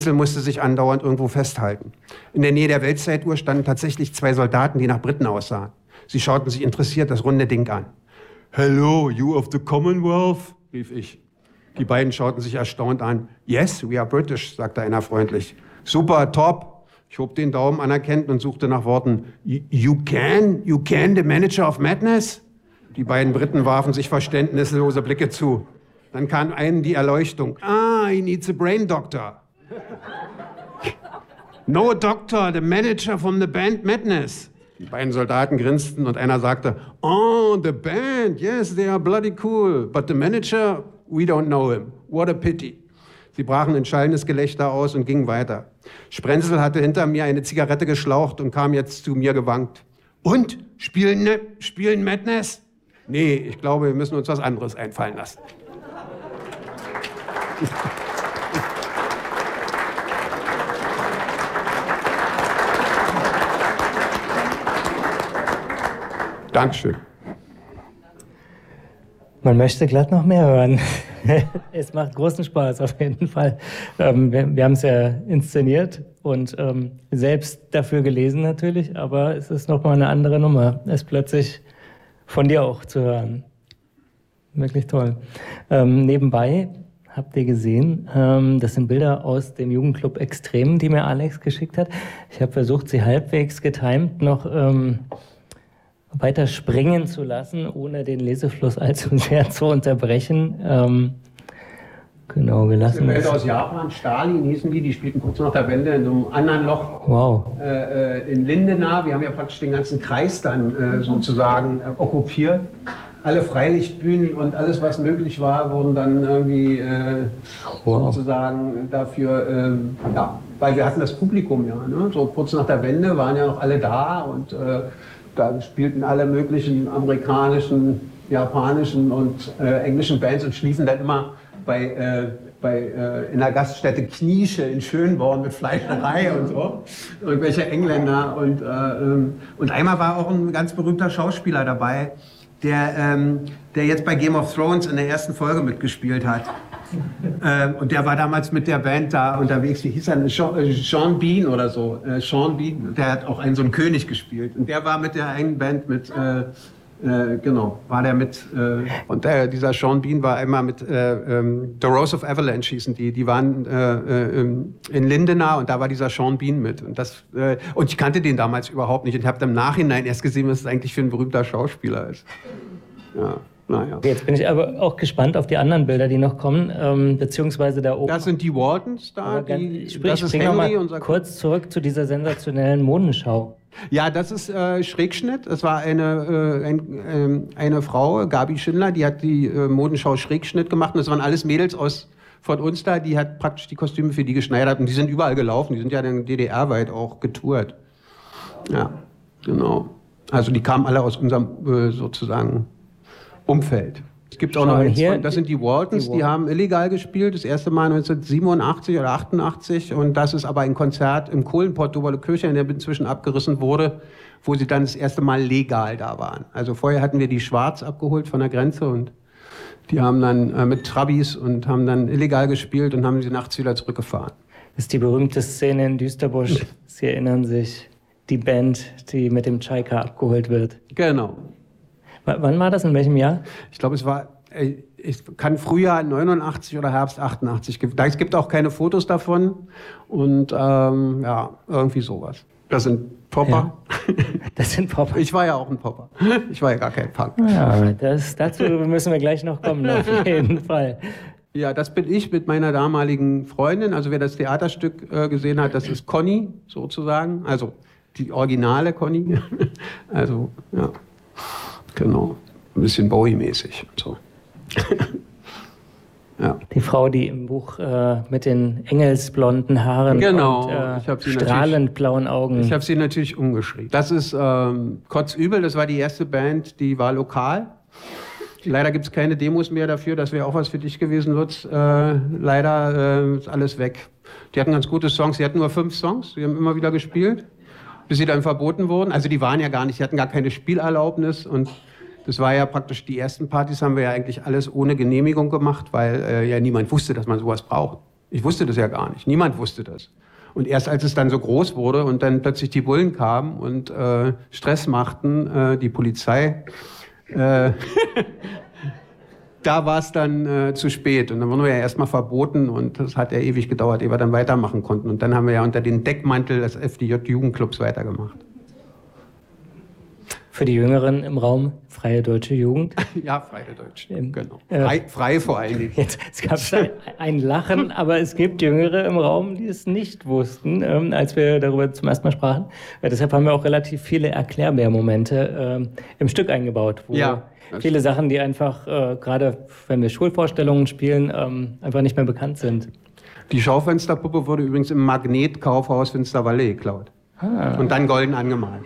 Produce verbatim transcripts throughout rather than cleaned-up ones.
musste sich andauernd irgendwo festhalten. In der Nähe der Weltzeituhr standen tatsächlich zwei Soldaten, die nach Briten aussahen. Sie schauten sich interessiert das runde Ding an. "Hello, you of the Commonwealth?" rief ich. Die beiden schauten sich erstaunt an. "Yes, we are British", sagte einer freundlich. "Super, top." Ich hob den Daumen anerkennend und suchte nach Worten. "You can? You can the Manager of Madness?" Die beiden Briten warfen sich verständnislose Blicke zu. Dann kam einem die Erleuchtung. "Ah, he needs a brain doctor." "No doctor, the manager from the band Madness." Die beiden Soldaten grinsten und einer sagte, "Oh, the band, yes, they are bloody cool. But the manager, we don't know him. What a pity." Sie brachen in schallendes Gelächter aus und gingen weiter. Sprenzel hatte hinter mir eine Zigarette geschlaucht und kam jetzt zu mir gewankt. "Und? Spielen, ne, spielen Madness?" "Nee, ich glaube, wir müssen uns was anderes einfallen lassen." Dankeschön. Man möchte glatt noch mehr hören. Es macht großen Spaß auf jeden Fall. Ähm, wir wir haben es ja inszeniert und ähm, selbst dafür gelesen natürlich, aber es ist nochmal eine andere Nummer, es plötzlich von dir auch zu hören. Wirklich toll. Ähm, nebenbei habt ihr gesehen, ähm, das sind Bilder aus dem Jugendclub Extrem, die mir Alex geschickt hat. Ich habe versucht, sie halbwegs getimt noch ähm, weiter springen zu lassen, ohne den Lesefluss allzu sehr zu unterbrechen. Ähm, genau, wir lassen das. Aus Japan, Stalin hießen die, die spielten kurz nach der Wende in so einem anderen Loch wow. äh, in Lindenau. Wir haben ja praktisch den ganzen Kreis dann äh, sozusagen äh, okkupiert. Alle Freilichtbühnen und alles, was möglich war, wurden dann irgendwie äh, wow. sozusagen dafür, äh, ja, weil wir hatten das Publikum ja, ne? So kurz nach der Wende waren ja noch alle da und äh, da spielten alle möglichen amerikanischen, japanischen und äh, englischen Bands und schliefen dann immer bei, äh, bei, äh, in der Gaststätte Kniesche in Schönborn mit Fleischerei und so. Irgendwelche Engländer. Und, äh, und einmal war auch ein ganz berühmter Schauspieler dabei, der, ähm, der jetzt bei Game of Thrones in der ersten Folge mitgespielt hat. Ähm, und der war damals mit der Band da unterwegs. Wie hieß er? Sean, äh, Sean Bean oder so. Äh, Sean Bean, der hat auch einen so einen König gespielt. Und der war mit der einen Band mit, äh, äh, genau, war der mit. Äh, und der, dieser Sean Bean war einmal mit äh, ähm, The Rose of Avalanche hießen die. Die waren äh, äh, in Lindenau und da war dieser Sean Bean mit. Und, das, äh, und ich kannte den damals überhaupt nicht. Und ich habe im Nachhinein erst gesehen, was es eigentlich für ein berühmter Schauspieler ist. Ja. Naja. Jetzt bin ich aber auch gespannt auf die anderen Bilder, die noch kommen, ähm, beziehungsweise da oben. Das sind die Waltons da. Ganz, die, ich spring, das ich ist spring Henry, noch mal unser kurz zurück zu dieser sensationellen Modenschau. Ja, das ist äh, Schrägschnitt. Es war eine, äh, ein, äh, eine Frau, Gabi Schindler, die hat die äh, Modenschau Schrägschnitt gemacht. Und das waren alles Mädels aus, von uns da, die hat praktisch die Kostüme für die geschneidert. Und die sind überall gelaufen. Die sind ja dann D D R-weit auch getourt. Ja, genau. Also die kamen alle aus unserem äh, sozusagen Umfeld. Es gibt auch noch eins von, das sind die Waltons, die, die haben illegal gespielt, das erste Mal neunzehnhundertsiebenundachtzig oder achtundachtzig. Und das ist aber ein Konzert im Kohlenpott Oberle-Kirche, in der inzwischen abgerissen wurde, wo sie dann das erste Mal legal da waren. Also vorher hatten wir die Schwarz abgeholt von der Grenze und die haben dann äh, mit Trabis und haben dann illegal gespielt und haben sie nachts wieder zurückgefahren. Das ist die berühmte Szene in Düsterbusch. Sie erinnern sich, die Band, die mit dem Tschaika abgeholt wird. Genau. W wann war das? In welchem Jahr? Ich glaube, es war, es kann Frühjahr neunundachtzig oder Herbst achtundachtzig. Es gibt auch keine Fotos davon und ähm, ja, irgendwie sowas. Das sind Popper. Ja, das sind Popper. Ich war ja auch ein Popper. Ich war ja gar kein Punk. Ja, das, dazu müssen wir gleich noch kommen, auf jeden Fall. Ja, das bin ich mit meiner damaligen Freundin. Also wer das Theaterstück äh, gesehen hat, das ist Conny sozusagen. Also die originale Conny. Also, ja. Genau, ein bisschen Bowie-mäßig und so. Ja. Die Frau, die im Buch äh, mit den engelsblonden Haaren genau. und äh, ich hab sie strahlend blauen Augen. Ich habe sie natürlich umgeschrieben. Das ist ähm, Kotzübel, das war die erste Band, die war lokal. Leider gibt es keine Demos mehr dafür, das wäre auch was für dich gewesen, Lutz. Äh, leider äh, ist alles weg. Die hatten ganz gute Songs, sie hatten nur fünf Songs, die haben immer wieder gespielt, bis sie dann verboten wurden. Also die waren ja gar nicht, die hatten gar keine Spielerlaubnis und das war ja praktisch, die ersten Partys haben wir ja eigentlich alles ohne Genehmigung gemacht, weil äh, ja niemand wusste, dass man sowas braucht. Ich wusste das ja gar nicht. Niemand wusste das. Und erst als es dann so groß wurde und dann plötzlich die Bullen kamen und äh, Stress machten, äh, die Polizei, äh, da war es dann äh, zu spät. Und dann wurden wir ja erstmal verboten und das hat ja ewig gedauert, ehe wir dann weitermachen konnten. Und dann haben wir ja unter den Deckmantel des F D J-Jugendclubs weitergemacht. Für die Jüngeren im Raum, Freie Deutsche Jugend. Ja, Freie Deutsche, Ähm, genau. äh, Frei, frei vor allen Dingen. Jetzt, es gab ein, ein Lachen, aber es gibt Jüngere im Raum, die es nicht wussten, ähm, als wir darüber zum ersten Mal sprachen. Äh, deshalb haben wir auch relativ viele Erklärbär-Momente ähm, im Stück eingebaut, wo Ja, viele Sachen, die einfach, äh, gerade wenn wir Schulvorstellungen spielen, ähm, einfach nicht mehr bekannt sind. Die Schaufensterpuppe wurde übrigens im Magnet-Kaufhaus Finsterwalde geklaut. Ah. Und dann golden angemalt.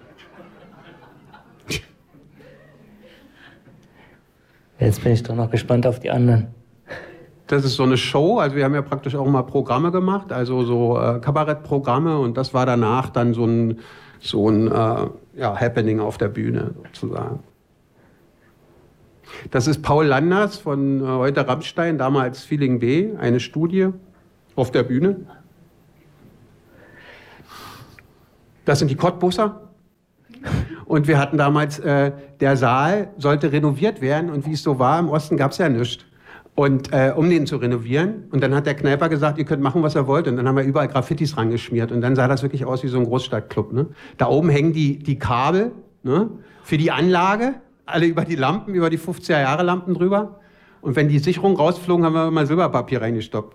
Jetzt bin ich doch noch gespannt auf die anderen. Das ist so eine Show, also wir haben ja praktisch auch mal Programme gemacht, also so äh, Kabarettprogramme und das war danach dann so ein, so ein äh, ja, Happening auf der Bühne sozusagen. Das ist Paul Landers von äh, heute Rammstein, damals Feeling B, eine Studie auf der Bühne. Das sind die Cottbusser. Und wir hatten damals, äh, der Saal sollte renoviert werden und wie es so war, im Osten gab es ja nichts. Und äh, um den zu renovieren. Und dann hat der Kneiper gesagt, ihr könnt machen, was ihr wollt. Und dann haben wir überall Graffitis rangeschmiert. Und dann sah das wirklich aus wie so ein Großstadtclub. Ne? Da oben hängen die, die Kabel, ne? Für die Anlage, alle über die Lampen, über die fünfziger-Jahre-Lampen drüber. Und wenn die Sicherungen rausflogen, haben wir immer Silberpapier reingestoppt.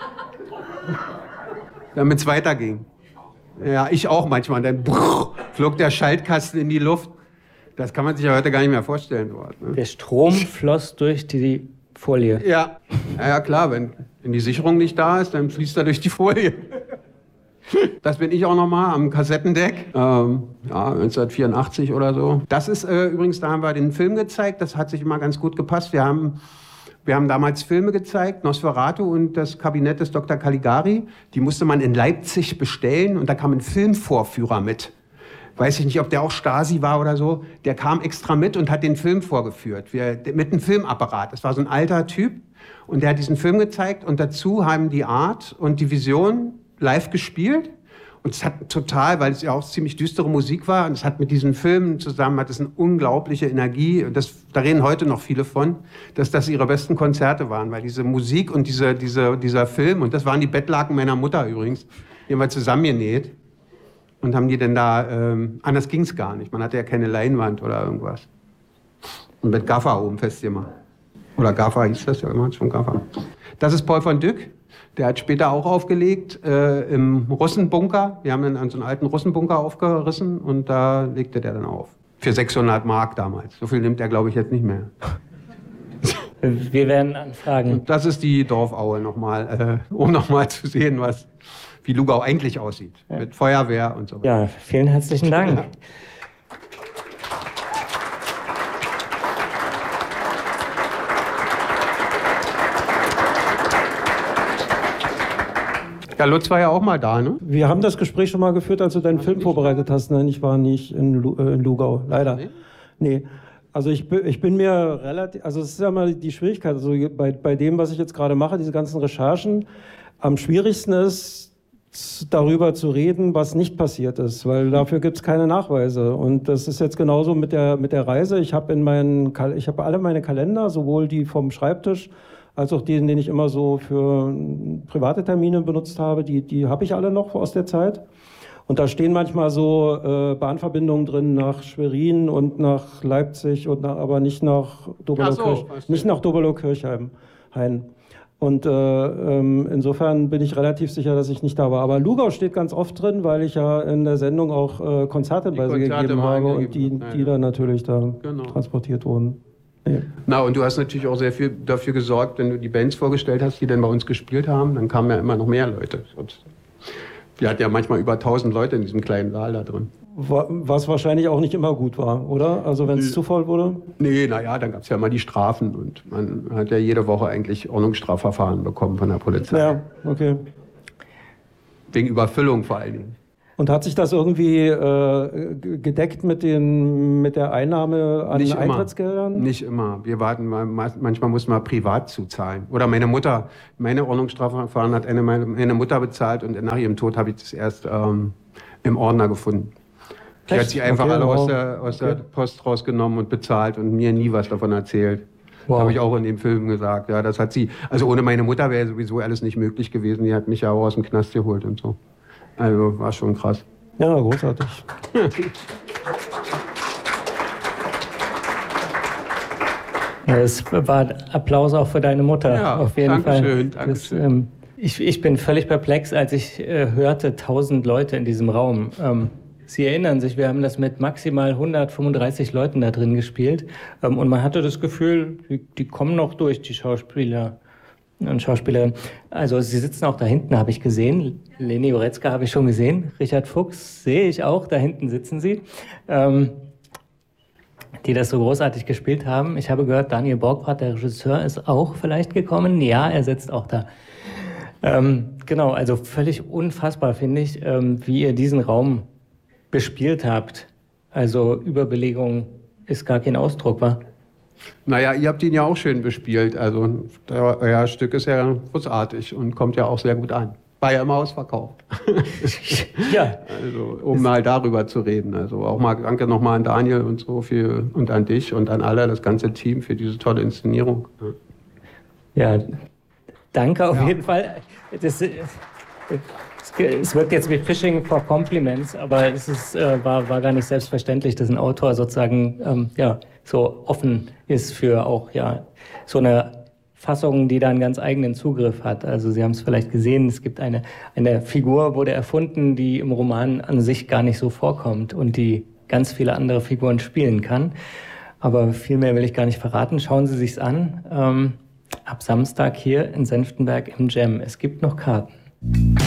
Damit es weiterging. Ja, ich auch manchmal. Dann brrr, flog der Schaltkasten in die Luft. Das kann man sich ja heute gar nicht mehr vorstellen. Dort, ne? Der Strom floss durch die Folie. Ja. Ja, ja, klar, wenn, wenn die Sicherung nicht da ist, dann fließt er durch die Folie. Das bin ich auch nochmal am Kassettendeck, ähm, ja, neunzehnhundertvierundachtzig oder so. Das ist äh, übrigens, da haben wir den Film gezeigt, das hat sich immer ganz gut gepasst. Wir haben, wir haben damals Filme gezeigt, Nosferatu und das Kabinett des Doktor Caligari. Die musste man in Leipzig bestellen und da kam ein Filmvorführer mit. Weiß ich nicht, ob der auch Stasi war oder so. Der kam extra mit und hat den Film vorgeführt. Wir, mit einem Filmapparat. Das war so ein alter Typ. Und der hat diesen Film gezeigt. Und dazu haben die Art und die Vision live gespielt. Und es hat total, weil es ja auch ziemlich düstere Musik war. Und es hat mit diesen Filmen zusammen, hat es eine unglaubliche Energie. Das, da reden heute noch viele von, dass das ihre besten Konzerte waren. Weil diese Musik und diese, diese, dieser Film, und das waren die Bettlaken meiner Mutter übrigens, die haben wir zusammengenäht. Und haben die denn da, ähm, anders ging es gar nicht. Man hatte ja keine Leinwand oder irgendwas. Und mit Gaffer oben festgemacht. Oder Gaffer hieß das ja immer, schon Gaffer. Das ist Paul von Dyck. Der hat später auch aufgelegt äh, im Russenbunker. Wir haben dann an so einen alten Russenbunker aufgerissen und da legte der dann auf. Für sechshundert Mark damals. So viel nimmt er, glaube ich, jetzt nicht mehr. Wir werden anfragen. Und das ist die Dorfaue nochmal, äh, um nochmal zu sehen, was... wie Lugau eigentlich aussieht, ja. Mit Feuerwehr und so weiter. Ja, vielen herzlichen Dank. Ja. Ja, Lutz war ja auch mal da, ne? Wir haben das Gespräch schon mal geführt, als du deinen Film vorbereitet hast. Nein, ich war nicht in, Lu äh, in Lugau, leider. Nee? Nee. Also ich, ich bin mir relativ, also es ist ja mal die Schwierigkeit, also bei, bei dem, was ich jetzt gerade mache, diese ganzen Recherchen, am schwierigsten ist, darüber zu reden, was nicht passiert ist, weil dafür gibt es keine Nachweise. Und das ist jetzt genauso mit der, mit der Reise. Ich habe in meinen, ich habe alle meine Kalender, sowohl die vom Schreibtisch, als auch die, den ich immer so für private Termine benutzt habe, die, die habe ich alle noch aus der Zeit. Und da stehen manchmal so äh, Bahnverbindungen drin nach Schwerin und nach Leipzig, und nach, aber nicht nach Dobelow-Kirch, so, nicht nach Dobelow-Kirchhain. Und äh, ähm, insofern bin ich relativ sicher, dass ich nicht da war. Aber Lugau steht ganz oft drin, weil ich ja in der Sendung auch äh, Konzerthinweise gegeben habe und die, die ja. dann natürlich da genau. transportiert wurden. Nee. Na, und du hast natürlich auch sehr viel dafür gesorgt, wenn du die Bands vorgestellt hast, die dann bei uns gespielt haben, dann kamen ja immer noch mehr Leute. Wir hatten ja manchmal über tausend Leute in diesem kleinen Saal da drin. Was wahrscheinlich auch nicht immer gut war, oder? Also wenn es zu voll wurde? Nee, naja, dann gab es ja immer die Strafen und man hat ja jede Woche eigentlich Ordnungsstrafverfahren bekommen von der Polizei. Ja, okay. Wegen Überfüllung vor allen Dingen. Und hat sich das irgendwie äh, gedeckt mit, den, mit der Einnahme an Nicht Eintrittsgeldern? Immer. Nicht immer. Wir warten, manchmal mussten wir privat zuzahlen. Oder meine Mutter, meine Ordnungsstrafverfahren hat eine, meine Mutter bezahlt und nach ihrem Tod habe ich das erst ähm, im Ordner gefunden. Die hat sie einfach okay, alle wow. aus, der, aus okay. der Post rausgenommen und bezahlt und mir nie was davon erzählt. Wow. Das habe ich auch in dem Film gesagt. Ja, das hat sie, also ohne meine Mutter wäre sowieso alles nicht möglich gewesen. Die hat mich ja auch aus dem Knast geholt und so. Also war schon krass. Ja, großartig. Ja, es war Applaus auch für deine Mutter, ja, auf jeden danke Fall. Schön, danke das, schön. Ähm, ich, ich bin völlig perplex, als ich äh, hörte, tausend Leute in diesem Raum. Ähm, Sie erinnern sich, wir haben das mit maximal hundertfünfunddreißig Leuten da drin gespielt. Ähm, und man hatte das Gefühl, die, die kommen noch durch, die Schauspieler und Schauspielerin. Also sie sitzen auch da hinten, habe ich gesehen. Leni Goretzka habe ich schon gesehen. Richard Fuchs sehe ich auch, da hinten sitzen sie. Ähm, die das so großartig gespielt haben. Ich habe gehört, Daniel Borgbrath, der Regisseur, ist auch vielleicht gekommen. Ja, er sitzt auch da. Ähm, genau, also völlig unfassbar, finde ich, ähm, wie ihr diesen Raum bespielt habt. Also Überbelegung ist gar kein Ausdruck, wa? Naja, ihr habt ihn ja auch schön bespielt. Also euer Stück ist ja großartig und kommt ja auch sehr gut an. War ja immer ausverkauft. Ja. Also, um mal darüber zu reden. Also auch mal danke nochmal an Daniel und so für, und an dich und an alle, das ganze Team für diese tolle Inszenierung. Ja, danke auf ja. jeden Fall. Das, es wirkt jetzt wie Fishing for Compliments, aber es ist, äh, war, war gar nicht selbstverständlich, dass ein Autor sozusagen ähm, ja, so offen ist für auch ja, so eine Fassung, die da einen ganz eigenen Zugriff hat. Also Sie haben es vielleicht gesehen, es gibt eine, eine Figur, wurde erfunden, die im Roman an sich gar nicht so vorkommt und die ganz viele andere Figuren spielen kann. Aber viel mehr will ich gar nicht verraten. Schauen Sie sich's an. Ähm, ab Samstag hier in Senftenberg im Jam. Es gibt noch Karten.